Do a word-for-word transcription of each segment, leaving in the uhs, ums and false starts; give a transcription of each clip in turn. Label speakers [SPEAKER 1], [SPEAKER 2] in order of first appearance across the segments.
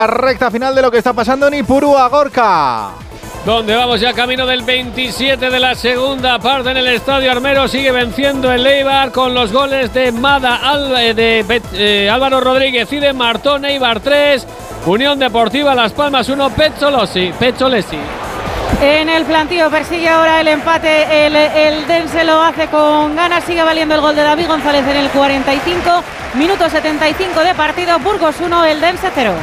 [SPEAKER 1] La recta final de lo que está pasando en Ipurúa, Gorka.
[SPEAKER 2] Donde vamos ya camino del veintisiete de la segunda parte en el Estadio Armero. Sigue venciendo el Eibar con los goles de Mada, Al, de eh, Álvaro Rodríguez y de Martón. Eibar tres, Unión Deportiva Las Palmas uno, Pezzolesi. Pezzolesi.
[SPEAKER 3] En el plantío persigue ahora el empate, el, el Dense lo hace con ganas, sigue valiendo el gol de David González en el cuarenta y cinco, minuto setenta y cinco de partido, Burgos uno, el Dense cero.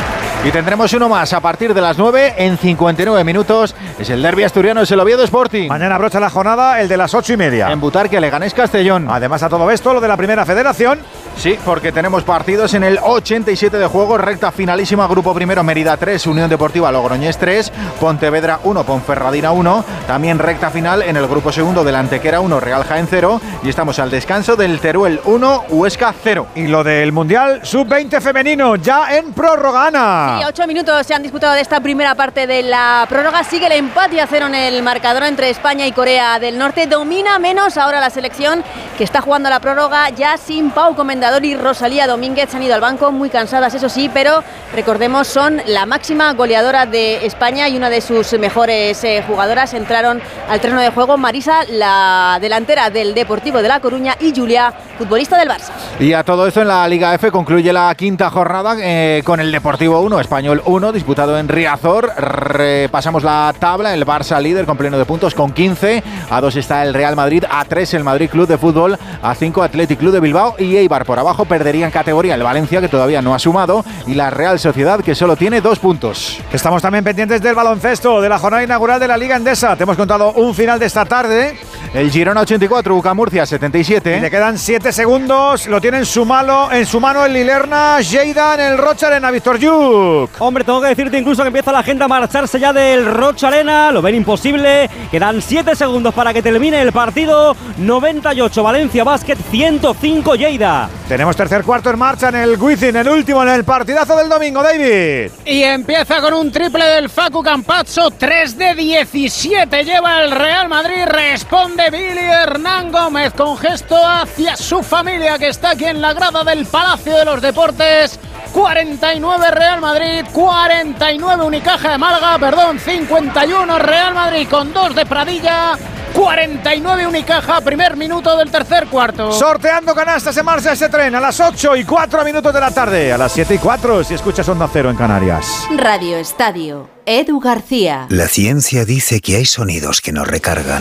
[SPEAKER 1] Y tendremos uno más a partir de las nueve en cincuenta y nueve minutos. Es el derbi asturiano, es el Oviedo Sporting.
[SPEAKER 4] Mañana brocha la jornada, el de las ocho y media.
[SPEAKER 1] En Butarque, Leganés Castellón.
[SPEAKER 4] Además a todo esto, lo de la Primera Federación.
[SPEAKER 1] Sí, porque tenemos partidos en el ochenta y siete de juego, recta finalísima, Grupo Primero, Mérida tres, Unión Deportiva Logroñés tres, Pontevedra uno, Ponferradina uno, también recta final en el Grupo Segundo del Antequera uno, Real Jaén cero, y estamos al descanso del Teruel uno, Huesca cero.
[SPEAKER 4] Y lo del Mundial sub veinte femenino, ya en prórroga, Ana.
[SPEAKER 5] Sí, ocho minutos se han disputado de esta primera parte de la prórroga, sigue el empate a cero en el marcador entre España y Corea del Norte, domina menos ahora la selección que está jugando la prórroga ya sin Pau Comendador y Rosalía Domínguez, han ido al banco muy cansadas, eso sí, pero recordemos son la máxima goleadora de España y una de sus mejores eh, jugadoras. Entraron al terreno de juego Marisa, la delantera del Deportivo de La Coruña, y Julia, futbolista del Barça.
[SPEAKER 1] Y a todo esto en la Liga F concluye la quinta jornada eh, con el Deportivo uno, Español uno, disputado en Riazor. Repasamos la tabla, el Barça líder con pleno de puntos con quince, a dos está el Real Madrid, a tres el Madrid Club de Fútbol, a cinco Athletic Club de Bilbao y Eibar por abajo perderían categoría el Valencia, que todavía no ha sumado, y la Real Sociedad, que solo tiene dos puntos.
[SPEAKER 4] Estamos también pendientes del baloncesto, de la jornada inaugural de la Liga Endesa. Te hemos contado un final de esta tarde.
[SPEAKER 1] El Girona ochenta y cuatro, U C A Murcia setenta y siete.
[SPEAKER 4] Y le quedan siete segundos, lo tiene en su, malo, en su mano el Lilerna, Lleida en el Rocha Arena, Víctor Lluc.
[SPEAKER 6] Hombre, tengo que decirte incluso que empieza la gente a marcharse ya del Rocha Arena, lo ven imposible, quedan siete segundos para que termine el partido, noventa y ocho Valencia Basket, ciento cinco Lleida.
[SPEAKER 4] Tenemos tercer cuarto en marcha en el Wizzing, el último en el partidazo del domingo, David.
[SPEAKER 7] Y empieza con un triple del Facu Campazzo, tres de diecisiete lleva el Real Madrid, responde Billy Hernán Gómez con gesto hacia su familia que está aquí en la grada del Palacio de los Deportes. cuarenta y nueve Real Madrid, cuarenta y nueve Unicaja de Málaga, perdón, cincuenta y uno Real Madrid con dos de Pradilla, cuarenta y nueve Unicaja, primer minuto del tercer cuarto.
[SPEAKER 4] Sorteando canastas en marcha ese tren a las ocho y cuatro minutos de la tarde, a las siete y cuatro si escuchas Onda Cero en Canarias.
[SPEAKER 8] Radio Estadio, Edu García.
[SPEAKER 9] La ciencia dice que hay sonidos que nos recargan.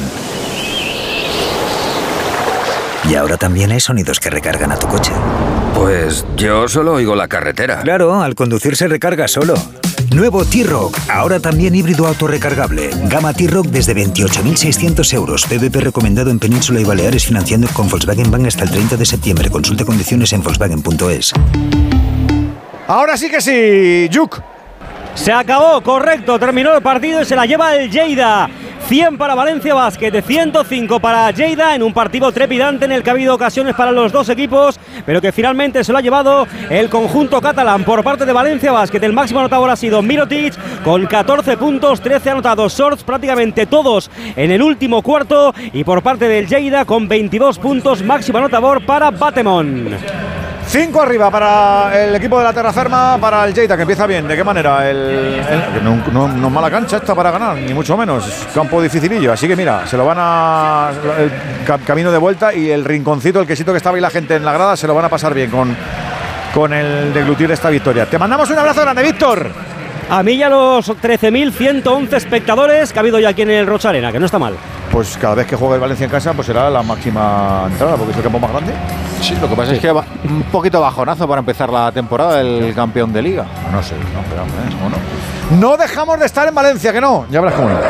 [SPEAKER 9] Y ahora también hay sonidos que recargan a tu coche.
[SPEAKER 10] Pues yo solo oigo la carretera.
[SPEAKER 9] Claro, al conducir se recarga solo. Nuevo T-Rock, ahora también híbrido autorrecargable. Gama T-Rock desde veintiocho mil seiscientos euros. P V P recomendado en Península y Baleares, financiando con Volkswagen Bank hasta el treinta de septiembre. Consulte condiciones en Volkswagen punto es.
[SPEAKER 4] Ahora sí que sí, Yuk.
[SPEAKER 6] Se acabó, correcto, terminó el partido y se la lleva el Lleida. cien para Valencia Basket, ciento cinco para Lleida, en un partido trepidante en el que ha habido ocasiones para los dos equipos, pero que finalmente se lo ha llevado el conjunto catalán. Por parte de Valencia Basket, el máximo anotador ha sido Mirotic, con catorce puntos, trece anotados, shorts prácticamente todos en el último cuarto, y por parte del Lleida con veintidós puntos, máximo anotador para Batemon.
[SPEAKER 4] Cinco arriba para el equipo de la Terraferma, para el Lleida, que empieza bien. ¿De qué manera? El, el, no, no, no es mala cancha esta para ganar, ni mucho menos. Es campo dificilillo, así que mira, se lo van a... El camino de vuelta y el rinconcito, el quesito que estaba ahí la gente en la grada, se lo van a pasar bien con, con el deglutir de esta victoria. Te mandamos un abrazo grande, Víctor.
[SPEAKER 6] A mí ya los trece mil ciento once espectadores que ha habido ya aquí en el Rocha Arena, que no está mal.
[SPEAKER 4] Pues cada vez que juegue el Valencia en casa, pues será la máxima entrada, porque es el campo más grande.
[SPEAKER 1] Sí, lo que pasa sí. es que va un poquito bajonazo para empezar la temporada el campeón de Liga.
[SPEAKER 4] No sé, no, pero ¿eh? ¿Cómo no? No dejamos de estar en Valencia, que no. Ya verás cómo no.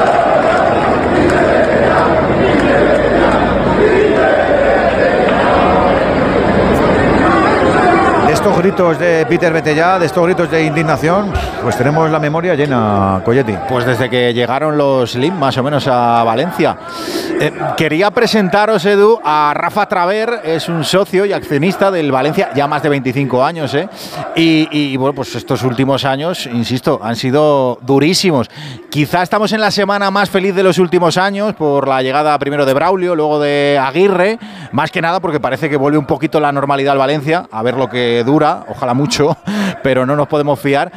[SPEAKER 4] De estos gritos de Peter Betellá, de estos gritos de indignación, pues tenemos la memoria llena, Colletti.
[SPEAKER 1] Pues desde que llegaron los Lim más o menos a Valencia. Eh, quería presentaros, Edu, a Rafa Traver, es un socio y accionista del Valencia, ya más de veinticinco años, ¿eh? Y, y bueno, pues estos últimos años, insisto, han sido durísimos. Quizá estamos en la semana más feliz de los últimos años por la llegada primero de Braulio, luego de Aguirre, más que nada porque parece que vuelve un poquito la normalidad al Valencia, a ver lo que dura dura, ojalá mucho, pero no nos podemos fiar